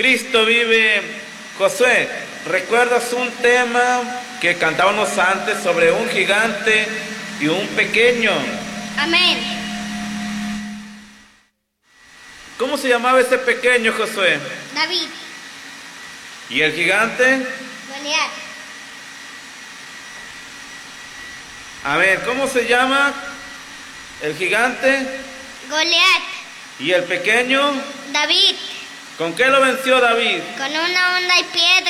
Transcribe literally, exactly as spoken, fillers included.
Cristo vive. Josué, ¿recuerdas un tema que cantábamos antes sobre un gigante y un pequeño? Amén. ¿Cómo se llamaba ese pequeño, Josué? David. ¿Y el gigante? Goliat. A ver, ¿cómo se llama el gigante? Goliat. ¿Y el pequeño? David. ¿Con qué lo venció David? Con una onda y piedra.